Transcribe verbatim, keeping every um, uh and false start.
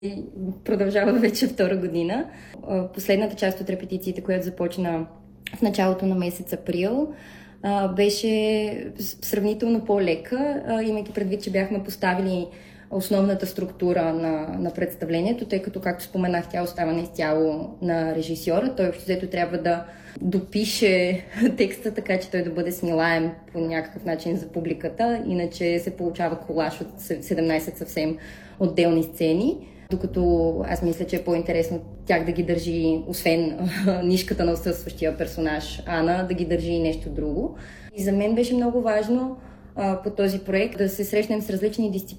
и продължава вече втора година. Последната част от репетициите, която започна в началото на месец април, беше сравнително по-лека, имайки предвид, че бяхме поставили основната структура на, на представлението, тъй като, както споменах, тя остава изцяло на режисьора. Той общо взето трябва да допише текста, така че той да бъде смилаем по някакъв начин за публиката, иначе се получава колаж от седемнайсет съвсем отделни сцени, докато аз мисля, че е по-интересно тях да ги държи, освен нишката на отсъстващия персонаж Ана, да ги държи и нещо друго. И за мен беше много важно по този проект да се срещнем с различни дисциплини,